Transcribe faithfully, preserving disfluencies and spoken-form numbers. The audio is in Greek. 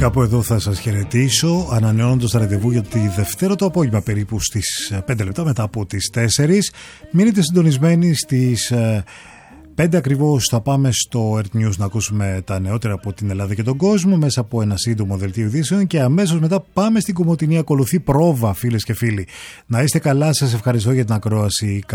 Κάπου εδώ θα σας χαιρετήσω, ανανεώνοντας το ραντεβού για τη Δευτέρα το απόγευμα περίπου στις πέντε λεπτά μετά από τις τέσσερις. Μείνετε συντονισμένοι, στις πέντε ακριβώς θα πάμε στο Earth News να ακούσουμε τα νεότερα από την Ελλάδα και τον κόσμο μέσα από ένα σύντομο δελτίο ειδήσεων και αμέσως μετά πάμε στην Κομοτηνή. Ακολουθεί πρόβα, φίλες και φίλοι. Να είστε καλά, σας ευχαριστώ για την ακρόαση.